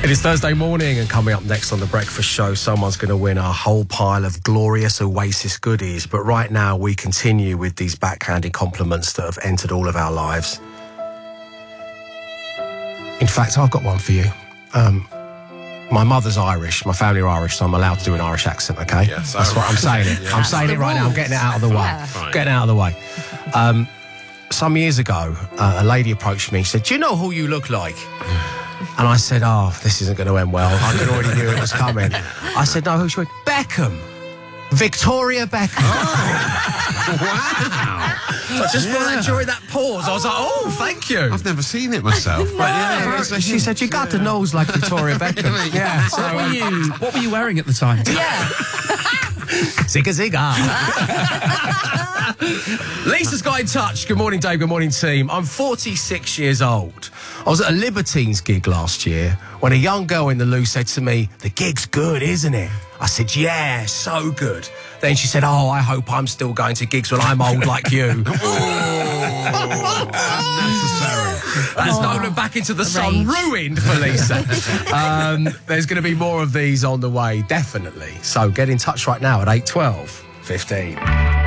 It is Thursday morning, and coming up next on The Breakfast Show, someone's going to win a whole pile of glorious Oasis goodies. But right now, we continue with these backhanded compliments that have entered all of our lives. In fact, I've got one for you. My mother's Irish, my family are Irish, so I'm allowed to do an Irish accent, okay? Yes, that's what I'm saying it. Yeah. I'm saying it right now, I'm getting it out of the way. Yeah. Getting it out of the way. Some years ago, a lady approached me and said, "Do you know who you look like?" And I said, "Oh, this isn't going to end well. I could already knew it was coming." I said, "No, who should we?" "Beckham. Victoria Beckham." Oh, wow. Just for that, during that pause, I was like, "Oh, thank you." I've never seen it myself. But yeah, She said, "You got the nose like Victoria Beckham." Yeah. So, what were you wearing at the time? Yeah. Zigga zigga. Lisa's got in touch. Good morning, Dave. Good morning, team. I'm 46 years old. I was at a Libertines gig last year when a young girl in the loo said to me, "The gig's good, isn't it?" I said, "Yeah, so good." Then she said, "Oh, I hope I'm still going to gigs when I'm old like you." unnecessary. That's Nolan back into the sun, ruined for Lisa. There's going to be more of these on the way, definitely. So get in touch right now at 8 12 15.